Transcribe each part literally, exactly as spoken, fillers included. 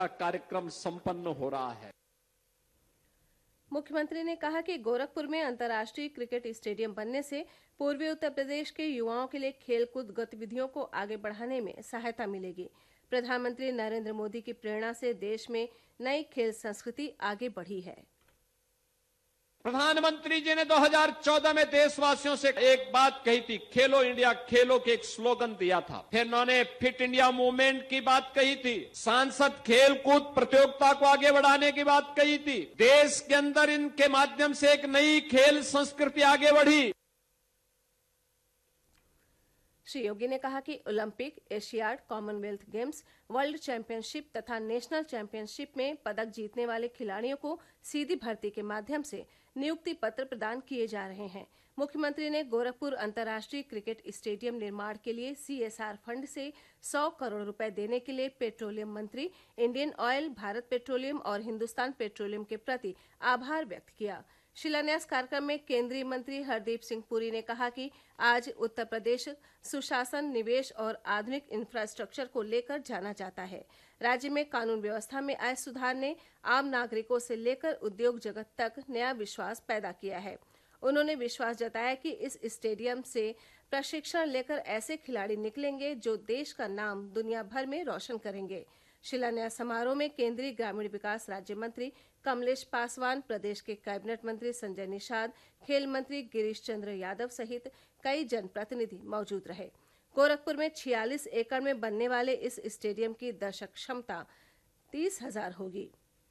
कार्यक्रम संपन्न हो रहा है। मुख्यमंत्री ने कहा कि गोरखपुर में अंतर्राष्ट्रीय क्रिकेट स्टेडियम बनने से पूर्वी उत्तर प्रदेश के युवाओं के लिए खेलकूद गतिविधियों को आगे बढ़ाने में सहायता मिलेगी। प्रधानमंत्री नरेंद्र मोदी की प्रेरणा से देश में नई खेल संस्कृति आगे बढ़ी है। प्रधानमंत्री जी ने दो हज़ार चौदह में देशवासियों से एक बात कही थी, खेलो इंडिया खेलो के एक स्लोगन दिया था। फिर उन्होंने फिट इंडिया मूवमेंट की बात कही थी, सांसद खेल कूद प्रतियोगिता को आगे बढ़ाने की बात कही थी। देश के अंदर इनके माध्यम से एक नई खेल संस्कृति आगे बढ़ी। श्री योगी ने कहा कि Olympic, Asiad, Commonwealth games, world championship तथा नेशनल चैंपियनशिप में पदक जीतने वाले खिलाड़ियों को सीधी भर्ती के माध्यम से नियुक्ति पत्र प्रदान किए जा रहे हैं। मुख्यमंत्री ने गोरखपुर अंतर्राष्ट्रीय क्रिकेट स्टेडियम निर्माण के लिए सीएसआर फंड से सौ करोड़ रुपए देने के लिए पेट्रोलियम मंत्री, इंडियन ऑयल, भारत पेट्रोलियम और हिंदुस्तान पेट्रोलियम के प्रति आभार व्यक्त किया। शिलान्यास कार्यक्रम में केंद्रीय मंत्री हरदीप सिंह पुरी ने कहा कि आज उत्तर प्रदेश सुशासन, निवेश और आधुनिक इंफ्रास्ट्रक्चर को लेकर जाना जाता है। राज्य में कानून व्यवस्था में आए सुधार ने आम नागरिकों से लेकर उद्योग जगत तक नया विश्वास पैदा किया है। उन्होंने विश्वास जताया कि इस स्टेडियम से प्रशिक्षण लेकर ऐसे खिलाड़ी निकलेंगे जो देश का नाम दुनिया भर में रोशन करेंगे। शिलान्यास समारोह में केंद्रीय ग्रामीण विकास राज्य मंत्री कमलेश पासवान, प्रदेश के कैबिनेट मंत्री संजय निषाद, खेल मंत्री गिरीश चंद्र यादव सहित कई जनप्रतिनिधि मौजूद रहे। गोरखपुर में छियालीस एकड़ में बनने वाले इस स्टेडियम की दर्शक क्षमता तीस हजार होगी।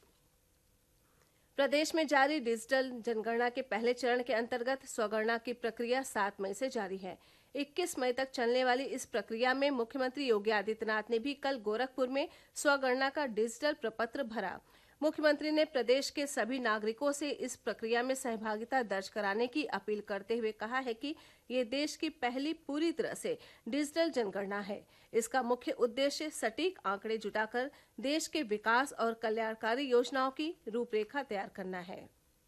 प्रदेश में जारी डिजिटल जनगणना के पहले चरण के अंतर्गत स्वगणना की प्रक्रिया सात मई से जारी है। इक्कीस मई तक चलने वाली इस प्रक्रिया में मुख्यमंत्री योगी आदित्यनाथ ने भी कल गोरखपुर में स्वगणना का डिजिटल प्रपत्र भरा। मुख्यमंत्री ने प्रदेश के सभी नागरिकों से इस प्रक्रिया में सहभागिता दर्ज कराने की अपील करते हुए कहा है कि ये देश की पहली पूरी तरह से डिजिटल जनगणना है। इसका मुख्य उद्देश्य सटीक आंकड़े जुटाकर देश के विकास और कल्याणकारी योजनाओं की रूपरेखा तैयार करना है।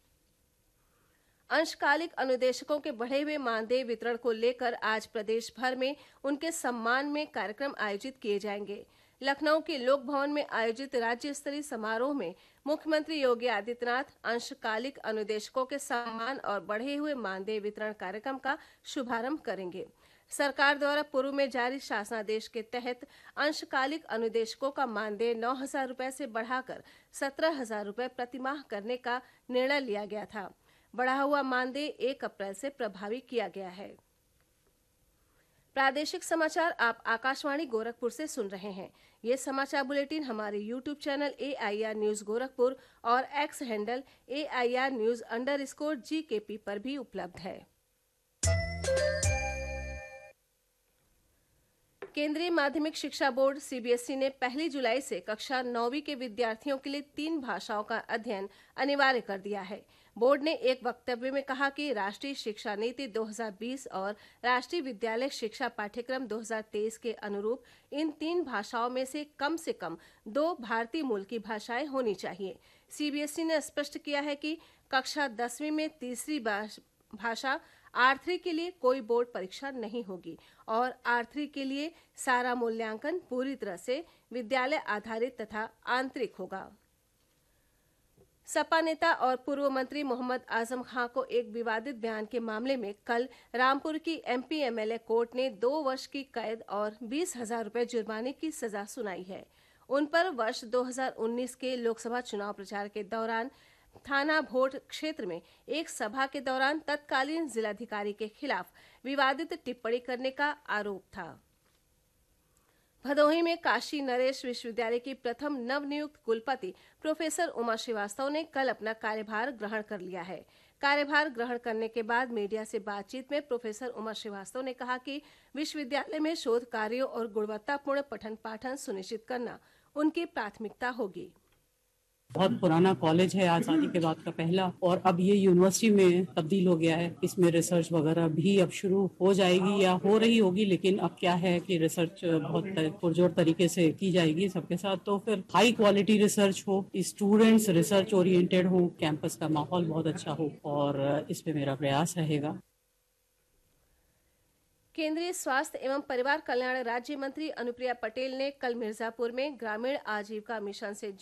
अंशकालिक अनुदेशकों के बढ़े हुए मानदेय वितरण को लेकर आज प्रदेश भर में उनके सम्मान में कार्यक्रम आयोजित किए जाएंगे। लखनऊ के लोक भवन में आयोजित राज्य स्तरीय समारोह में मुख्यमंत्री योगी आदित्यनाथ अंशकालिक अनुदेशकों के सम्मान और बढ़े हुए मानदेय वितरण कार्यक्रम का शुभारंभ करेंगे। सरकार द्वारा पूर्व में जारी शासनादेश के तहत अंशकालिक अनुदेशकों का मानदेय नौ हजार रुपये से बढ़ाकर सत्रह हजार रुपये प्रतिमाह करने का निर्णय लिया गया था। बढ़ा हुआ मानदेय एक अप्रैल से प्रभावी किया गया है। प्रादेशिक समाचार आप आकाशवाणी गोरखपुर से सुन रहे हैं। ये समाचार बुलेटिन हमारे YouTube channel A I R news Gorakhpur और x handle A I R news under score जी के पी पर भी उपलब्ध है। केंद्रीय माध्यमिक शिक्षा board C B S E ने पहली जुलाई से कक्षा नौवीं के विद्यार्थियों के लिए तीन भाषाओं का अध्ययन अनिवार्य कर दिया है। बोर्ड ने एक वक्तव्य में कहा कि राष्ट्रीय शिक्षा नीति दो हज़ार बीस और राष्ट्रीय विद्यालय शिक्षा पाठ्यक्रम दो हज़ार तेईस के अनुरूप इन तीन भाषाओं में से कम से कम दो भारतीय मूल की भाषाएं होनी चाहिए। सी बी एस ई ने स्पष्ट किया है कि कक्षा दसवीं में तीसरी भाषा आर थ्री के लिए कोई बोर्ड परीक्षा नहीं होगी और आर थ्री के लिए सारा मूल्यांकन पूरी तरह से विद्यालय आधारित तथा आंतरिक होगा। सपा नेता और पूर्व मंत्री मोहम्मद आजम खां को एक विवादित बयान के मामले में कल रामपुर की M P M L a court ने दो वर्ष की कैद और बीस हजार रुपये जुर्माने की सजा सुनाई है। उन पर वर्ष दो हज़ार उन्नीस के लोकसभा चुनाव प्रचार के दौरान थाना भोट क्षेत्र में एक सभा के दौरान तत्कालीन जिलाधिकारी के खिलाफ विवादित टिप्पणी करने का आरोप था। भदोही में काशी नरेश विश्वविद्यालय की प्रथम नवनियुक्त कुलपति प्रोफेसर उमा श्रीवास्तव ने कल अपना कार्यभार ग्रहण कर लिया है। कार्यभार ग्रहण करने के बाद मीडिया से बातचीत में प्रोफेसर उमा श्रीवास्तव ने कहा कि विश्वविद्यालय में शोध कार्यों और गुणवत्तापूर्ण पठन पाठन सुनिश्चित करना उनकी प्राथमिकता होगी। बहुत पुराना कॉलेज है, आजादी के बाद का पहला, और अब ये यूनिवर्सिटी में तब्दील हो गया है। इसमें रिसर्च वगैरह भी अब शुरू हो जाएगी या हो रही होगी, लेकिन अब क्या है कि रिसर्च बहुत पुरजोर तरीके से की जाएगी सबके साथ। तो फिर हाई क्वालिटी रिसर्च हो, स्टूडेंट्स रिसर्च ओरिएंटेड हो, कैंपस का माहौल बहुत अच्छा हो, और इस पे मेरा प्रयास रहेगा। केंद्रीय स्वास्थ्य एवं परिवार कल्याण राज्य मंत्री अनुप्रिया पटेल ने कल मिर्जापुर में ग्रामीण आजीविका मिशन से